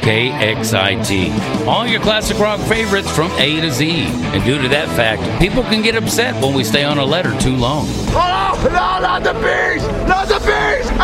KXIT. All your classic rock favorites from A to Z. And due to that fact, people can get upset when we stay on a letter too long. Oh, no, not the bees! Not the bees!